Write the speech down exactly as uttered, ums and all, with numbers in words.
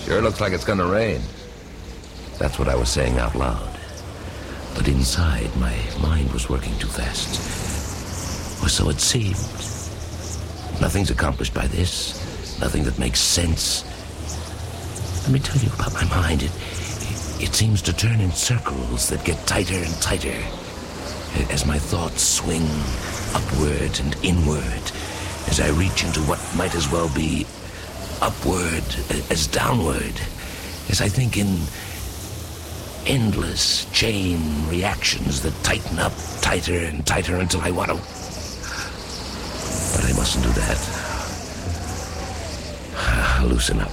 Sure looks like it's gonna rain. That's what I was saying out loud. But inside, my mind was working too fast. Or so it seemed. Nothing's accomplished by this. Nothing that makes sense. Let me tell you about my mind. It, it, it seems to turn in circles that get tighter and tighter as my thoughts swing upward and inward, as I reach into what might as well be upward as downward, as I think in endless chain reactions that tighten up tighter and tighter until I want to. But I mustn't do that. Loosen up.